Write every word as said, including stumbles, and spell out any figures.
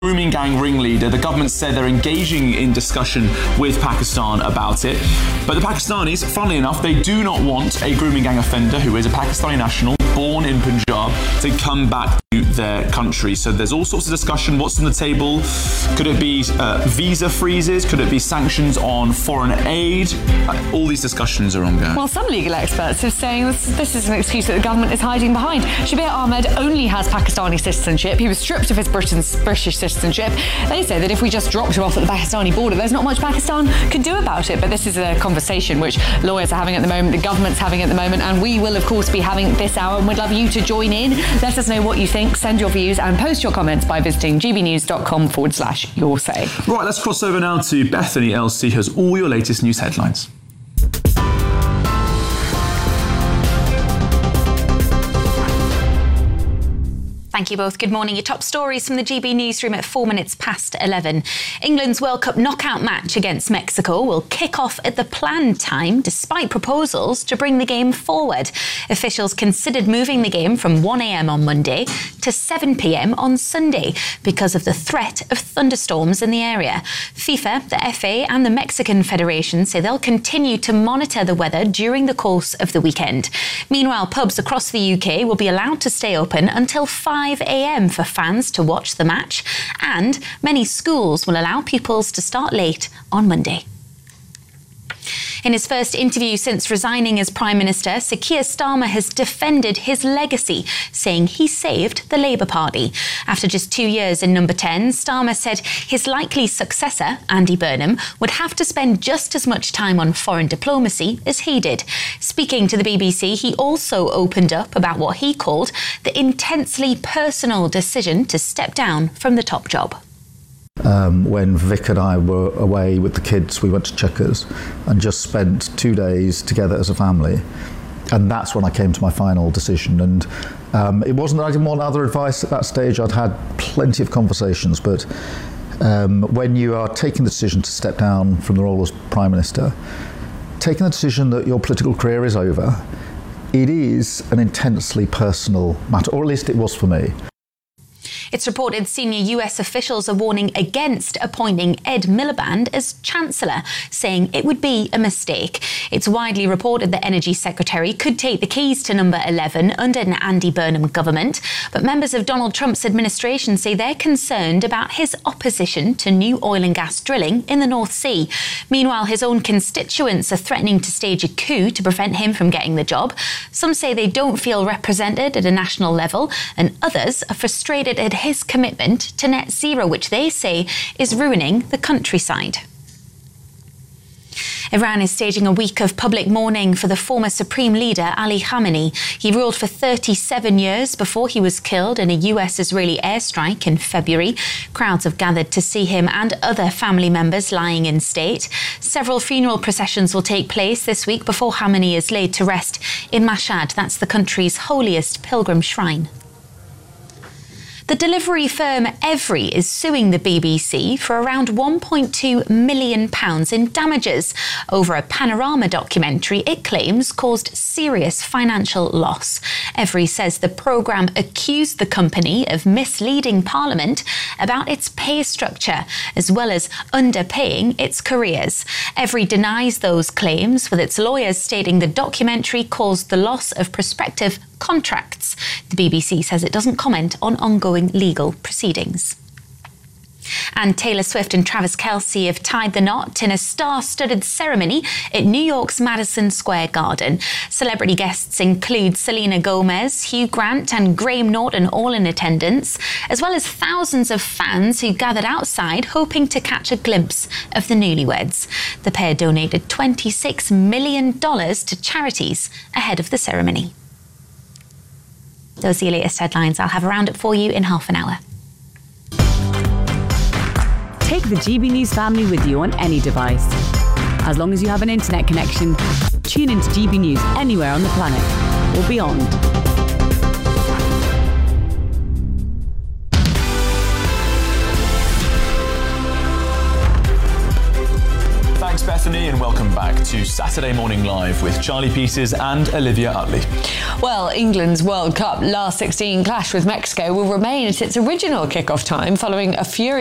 grooming gang ringleader. The government said they're engaging in discussion with Pakistan about it. But the Pakistanis, funnily enough, they do not want a grooming gang offender who is a Pakistani national born in Punjab to come back to their country. So there's all sorts of discussion. What's on the table? Could it be uh, visa freezes? Could it be sanctions on foreign aid? Uh, all these discussions are ongoing. Well, some legal experts are saying this, this is an excuse that the government is hiding behind. Shabir Ahmed only has Pakistani citizenship. He was stripped of his Britain's British citizenship. They say that if we just dropped him off at the Pakistani border, there's not much Pakistan could do about it. But this is a conversation which lawyers are having at the moment, the government's having at the moment, and we will, of course, be having this hour, and we'd love you to join in. Let us know what you think. Send your views and post your comments by visiting gbnews.com forward slash your say. Right, let's cross over now to Bethany Elsey, who has all your latest news headlines. Thank you both. Good morning. Your top stories from the G B newsroom at four minutes past eleven. England's World Cup knockout match against Mexico will kick off at the planned time, despite proposals to bring the game forward. Officials considered moving the game from one a.m. on Monday to seven p.m. on Sunday because of the threat of thunderstorms in the area. FIFA, the F A and the Mexican Federation say they'll continue to monitor the weather during the course of the weekend. Meanwhile, pubs across the U K will be allowed to stay open until five a.m. for fans to watch the match, and many schools will allow pupils to start late on Monday. In his first interview since resigning as Prime Minister, Sir Keir Starmer has defended his legacy, saying he saved the Labour Party. After just two years in number ten, Starmer said his likely successor, Andy Burnham, would have to spend just as much time on foreign diplomacy as he did. Speaking to the B B C, he also opened up about what he called the intensely personal decision to step down from the top job. Um, when Vic and I were away with the kids, we went to Chequers and just spent two days together as a family. And that's when I came to my final decision. And um, it wasn't that I didn't want other advice at that stage. I'd had plenty of conversations. But um, when you are taking the decision to step down from the role as Prime Minister, taking the decision that your political career is over, it is an intensely personal matter, or at least it was for me. It's reported senior U S officials are warning against appointing Ed Miliband as Chancellor, saying it would be a mistake. It's widely reported that Energy Secretary could take the keys to number eleven under an Andy Burnham government, but members of Donald Trump's administration say they're concerned about his opposition to new oil and gas drilling in the North Sea. Meanwhile, his own constituents are threatening to stage a coup to prevent him from getting the job. Some say they don't feel represented at a national level, and others are frustrated at his commitment to net zero, which they say is ruining the countryside. Iran is staging a week of public mourning for the former supreme leader Ali Khamenei. He ruled for thirty-seven years before he was killed in a U S-Israeli airstrike in February. Crowds have gathered to see him and other family members lying in state. Several funeral processions will take place this week before Khamenei is laid to rest in Mashhad. That's the country's holiest pilgrim shrine. The delivery firm Evri is suing the B B C for around one point two million pounds in damages over a Panorama documentary it claims caused serious financial loss. Evri says the programme accused the company of misleading Parliament about its pay structure, as well as underpaying its careers. Evri denies those claims, with its lawyers stating the documentary caused the loss of prospective contracts. The B B C says it doesn't comment on ongoing legal proceedings. And Taylor Swift and Travis Kelce have tied the knot in a star-studded ceremony at New York's Madison Square Garden. Celebrity guests include Selena Gomez, Hugh Grant and Graham Norton, all in attendance, as well as thousands of fans who gathered outside hoping to catch a glimpse of the newlyweds. The pair donated twenty-six million dollars to charities ahead of the ceremony. Those are your latest headlines. I'll have a roundup for you in half an hour. Take the G B News family with you on any device. As long as you have an internet connection, tune into G B News anywhere on the planet or beyond. Thanks, Bethany. Stephanie, and welcome back to Saturday Morning Live with Charlie Pieces and Olivia Utley. Well, England's World Cup last sixteen clash with Mexico will remain at its original kickoff time following a furious